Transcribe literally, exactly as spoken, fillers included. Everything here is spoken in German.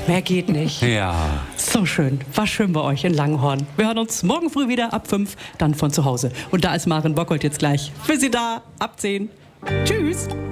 Mehr geht nicht. Ja. So schön. War schön bei euch in Langenhorn. Wir hören uns morgen früh wieder ab fünf, dann von zu Hause. Und da ist Maren Bockholt jetzt gleich für Sie da, ab zehn. Tschüss.